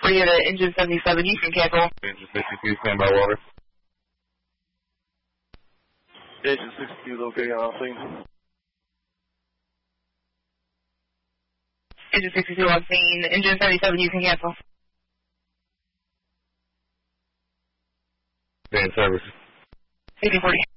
40 to engine 77, you can cancel. Engine 62, stand by water. Engine 62 locating on scene. Engine 62 on scene. Engine 77, you can cancel. Stay in service. 1840.